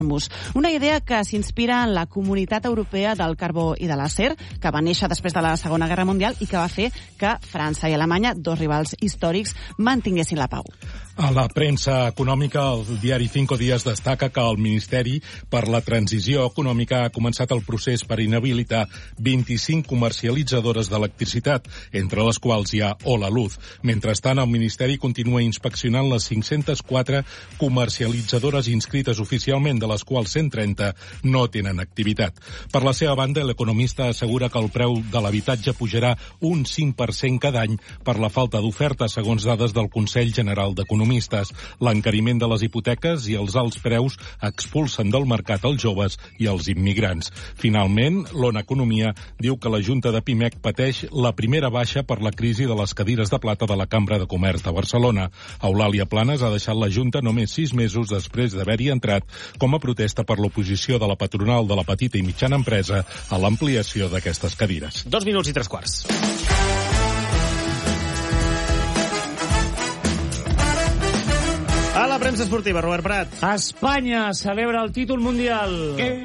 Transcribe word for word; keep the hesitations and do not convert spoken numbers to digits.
Una idea que s'inspira en la Comunitat Europea del Carbó i de l'Acer, que va néixer després de la Segona Guerra Mundial i que va fer que França i Alemanya, dos rivals històrics, mantinguessin la pau. A la premsa econòmica, el diari Cinco Días destaca que el Ministeri per la Transició Econòmica ha començat el procés per inhabilitar vint-i-cinc comercialitzadores d'electricitat, entre les quals hi ha Hola Luz. Mentrestant, el Ministeri continua inspeccionant les cinc-centes quatre comercialitzadores inscrites oficialment, de les quals cent trenta no tenen activitat. Per la seva banda, l'economista assegura que el preu de l'habitatge pujarà un cinc per cent cada any per la falta d'oferta, segons dades del Consell General d'Economistes. L'encariment de les hipoteques i els alts preus expulsen del mercat els joves i els immigrants. Finalment, l'Ona Economia diu que la Junta de Pimec pateix la primera baixa per la crisi de les cadires de plata de la Cambra de Comerç de Barcelona. Eulàlia Planes ha deixat la Junta només sis mesos després d'haver-hi entrat com a protesta per l'oposició de la patronal de la petita i mitjana empresa a l'ampliació d'aquestes cadires. Dos minuts i tres quarts. A la premsa esportiva, Robert Prat. Espanya celebra el títol mundial. Què?